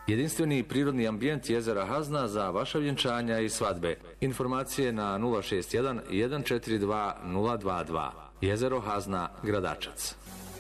Jedinstveni prirodni ambijent jezera Hazna za vaša vjenčanja i svadbe. Informacije na 061 142 022. Jezero Hazna, Gradačac.